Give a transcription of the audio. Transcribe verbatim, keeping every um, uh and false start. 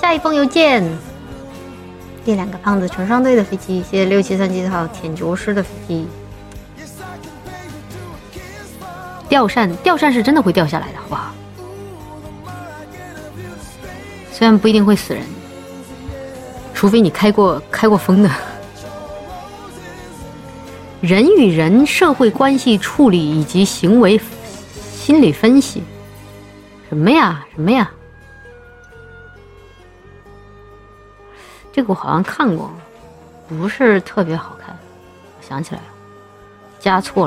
下一封邮件，第两个胖子成双队的飞机，谢谢六七三七号舔球师的飞机。吊扇，吊扇是真的会掉下来的，好不好？虽然不一定会死人，除非你开过开过风的。人与人社会关系处理以及行为心理分析，什么呀什么呀？这个我好像看过，不是特别好看。我想起来了，加错了。